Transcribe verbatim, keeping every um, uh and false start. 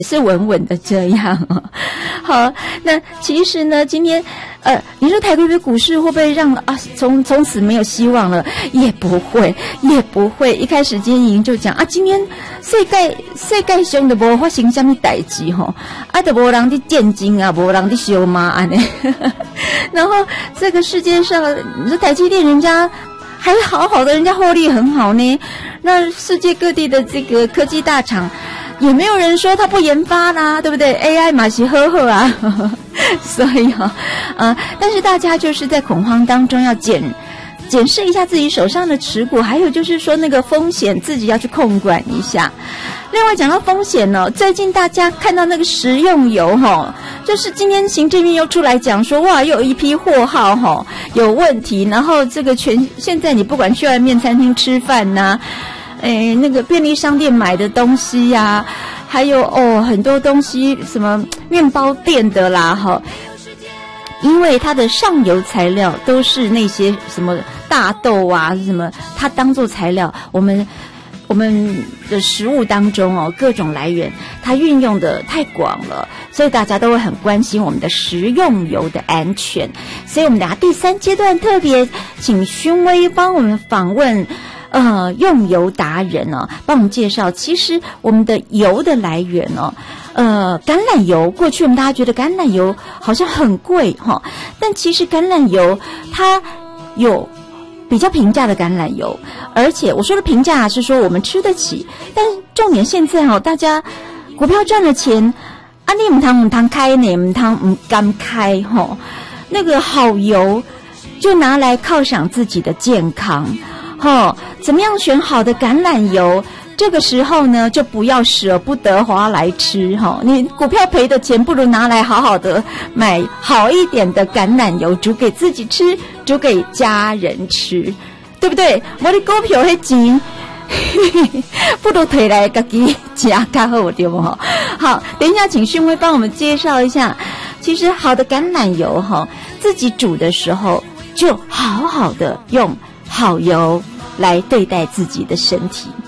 是稳稳的这样哦。好，那其实呢，今天呃，你说台北股市会不会让啊从从此没有希望了？也不会，也不会。一开始经营就讲啊，今天世界世界上都无发生什么代志吼，啊都无人的见金啊，无人的修嘛安尼。然后这个世界上，你说台积电人家还好好的，人家获利很好呢。那世界各地的这个科技大厂。也没有人说他不研发啦，对不对 ？A I 嘛是呵呵啊，呵呵所以哈、哦，呃，但是大家就是在恐慌当中要检检视一下自己手上的持股，还有就是说那个风险自己要去控管一下。另外讲到风险呢、哦，最近大家看到那个食用油哈、哦，就是今天行政院又出来讲说，哇，又有一批货号哈、哦、有问题，然后这个全现在你不管去外面餐厅吃饭呐、啊。诶，那个便利商店买的东西呀、啊，还有哦很多东西，什么面包店的啦，哈，因为它的上游材料都是那些什么大豆啊，什么它当做材料，我们我们的食物当中哦，各种来源它运用的太广了，所以大家都会很关心我们的食用油的安全。所以我们等下第三阶段特别请勋威帮我们访问。呃，用油达人哦，帮我们介绍，其实我们的油的来源哦，呃，橄榄油，过去我们大家觉得橄榄油好像很贵哈、哦，但其实橄榄油它有比较平价的橄榄油，而且我说的平价是说我们吃得起，但重点现在哦，大家股票赚了钱，啊，你唔通唔通开呢，唔通唔敢开哈、哦，那个好油就拿来犒赏自己的健康。哦，怎么样选好的橄榄油？这个时候呢，就不要舍不得花来吃哈、哦。你股票赔的钱，不如拿来好好的买好一点的橄榄油，煮给自己吃，煮给家人吃，对不对？我的股票那钱，不如退来自己家较好，对不哈？好，等一下，请勋威帮我们介绍一下。其实好的橄榄油哈、哦，自己煮的时候就好好的用好油来对待自己的身体。